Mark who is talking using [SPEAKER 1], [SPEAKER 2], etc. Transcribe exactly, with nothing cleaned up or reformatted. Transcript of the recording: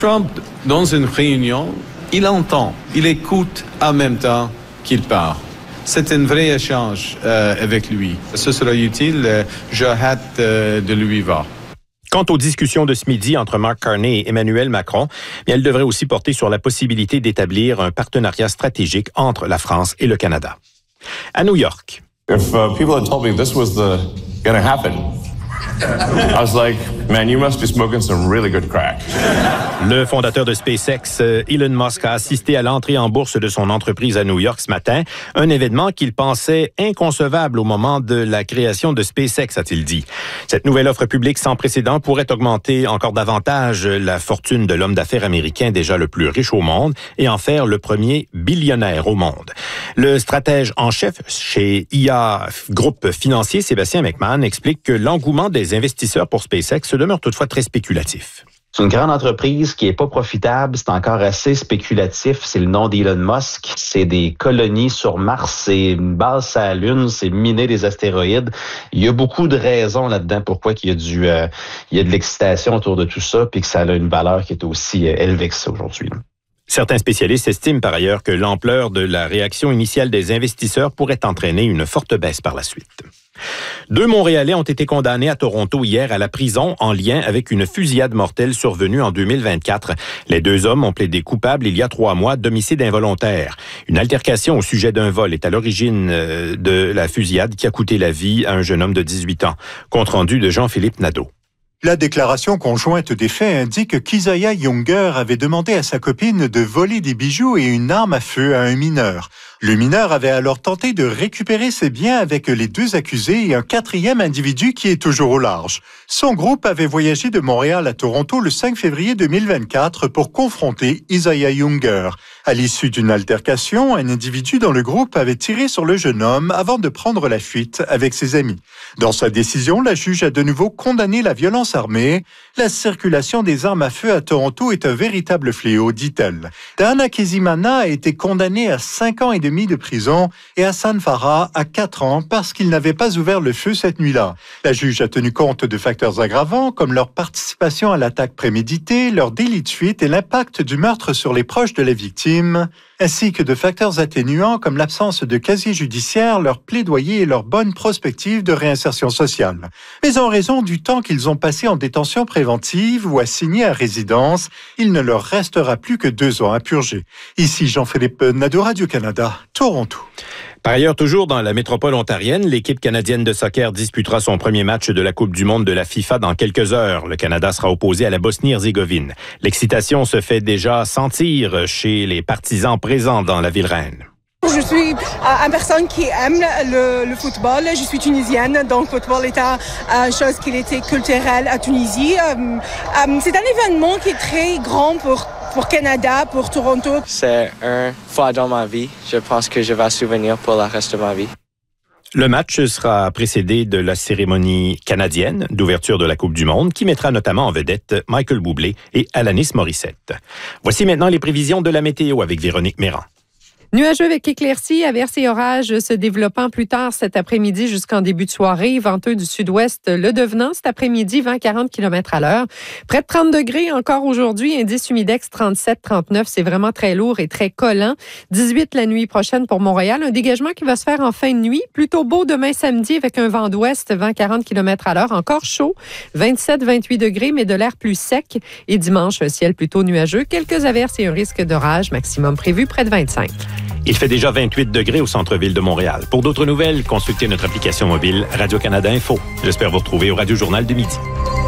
[SPEAKER 1] Trump, dans une réunion, il entend, il écoute en même temps qu'il parle. C'est un vrai échange euh, avec lui. Ce sera utile. Euh, J'ai hâte euh, de lui voir.
[SPEAKER 2] Quant aux discussions de ce midi entre Mark Carney et Emmanuel Macron, bien, elles devraient aussi porter sur la possibilité d'établir un partenariat stratégique entre la France et le Canada. À New York.
[SPEAKER 3] If uh, people had told me this was the going to happen, I was like, man, you must be smoking some really good crack.
[SPEAKER 2] Le fondateur de SpaceX, Elon Musk, a assisté à l'entrée en bourse de son entreprise à New York ce matin, un événement qu'il pensait inconcevable au moment de la création de SpaceX, a-t-il dit. Cette nouvelle offre publique sans précédent pourrait augmenter encore davantage la fortune de l'homme d'affaires américain déjà le plus riche au monde et en faire le premier billionnaire au monde. Le stratège en chef chez I A Groupe Financier, Sébastien McMahon, explique que l'engouement des investisseurs pour SpaceX se demeure toutefois très spéculatif.
[SPEAKER 4] C'est une grande entreprise qui est pas profitable, c'est encore assez spéculatif, c'est le nom d'Elon Musk, c'est des colonies sur Mars, c'est une base à la Lune, c'est miner des astéroïdes. Il y a beaucoup de raisons là-dedans pourquoi il y a du euh, il y a de l'excitation autour de tout ça puis que ça a une valeur qui est aussi euh, élevée que ça aujourd'hui.
[SPEAKER 2] Certains spécialistes estiment par ailleurs que l'ampleur de la réaction initiale des investisseurs pourrait entraîner une forte baisse par la suite. Deux Montréalais ont été condamnés à Toronto hier à la prison en lien avec une fusillade mortelle survenue en deux mille vingt-quatre. Les deux hommes ont plaidé coupables il y a trois mois d'homicide involontaire. Une altercation au sujet d'un vol est à l'origine de la fusillade qui a coûté la vie à un jeune homme de dix-huit ans. Compte rendu de Jean-Philippe Nadeau.
[SPEAKER 5] La déclaration conjointe des faits indique qu'Isaiah Younger avait demandé à sa copine de voler des bijoux et une arme à feu à un mineur. Le mineur avait alors tenté de récupérer ses biens avec les deux accusés et un quatrième individu qui est toujours au large. Son groupe avait voyagé de Montréal à Toronto le cinq février deux mille vingt-quatre pour confronter Isaiah Younger. À l'issue d'une altercation, un individu dans le groupe avait tiré sur le jeune homme avant de prendre la fuite avec ses amis. Dans sa décision, la juge a de nouveau condamné la violence armée. La circulation des armes à feu à Toronto est un véritable fléau, dit-elle. Dana Kezimana a été condamné à cinq ans et demi de prison et Hassan Farah à quatre ans parce qu'il n'avait pas ouvert le feu cette nuit-là. La juge a tenu compte de facteurs aggravants comme leur participation à l'attaque préméditée, leur délit de fuite et l'impact du meurtre sur les proches de la victime, ainsi que de facteurs atténuants comme l'absence de casier judiciaire, leur plaidoyer et leur bonne prospective de réinsertion sociale. Mais en raison du temps qu'ils ont passé en détention préventive ou assigné à résidence, il ne leur restera plus que deux ans à purger. Ici Jean-Philippe Nadeau, Radio-Canada, Toronto.
[SPEAKER 2] Par ailleurs, toujours dans la métropole ontarienne, l'équipe canadienne de soccer disputera son premier match de la Coupe du monde de la FIFA dans quelques heures. Le Canada sera opposé à la Bosnie-Herzégovine. L'excitation se fait déjà sentir chez les partisans présents dans la ville reine.
[SPEAKER 6] Je suis euh, une personne qui aime le, le football. Je suis tunisienne, donc le football est une chose qui était culturelle à Tunisie. Euh, euh, c'est un événement qui est très grand pour pour Canada, pour Toronto.
[SPEAKER 7] C'est une fois dans ma vie. Je pense que je vais souvenir pour le reste de ma vie.
[SPEAKER 2] Le match sera précédé de la cérémonie canadienne d'ouverture de la Coupe du monde qui mettra notamment en vedette Michael Bublé et Alanis Morissette. Voici maintenant les prévisions de la météo avec Véronique Méran.
[SPEAKER 8] Nuageux avec éclaircies, averses et orages se développant plus tard cet après-midi jusqu'en début de soirée. Venteux du sud-ouest, le devenant cet après-midi, vent quarante kilomètres à l'heure. Près de trente degrés encore aujourd'hui, indice humidex trente-sept trente-neuf. C'est vraiment très lourd et très collant. dix-huit la nuit prochaine pour Montréal. Un dégagement qui va se faire en fin de nuit. Plutôt beau demain samedi avec un vent d'ouest, vent quarante kilomètres à l'heure. Encore chaud, vingt-sept vingt-huit degrés, mais de l'air plus sec. Et dimanche, un ciel plutôt nuageux. Quelques averses et un risque d'orage. Maximum prévu près de vingt-cinq.
[SPEAKER 2] Il fait déjà vingt-huit degrés au centre-ville de Montréal. Pour d'autres nouvelles, consultez notre application mobile Radio-Canada Info. J'espère vous retrouver au Radio Journal du Midi.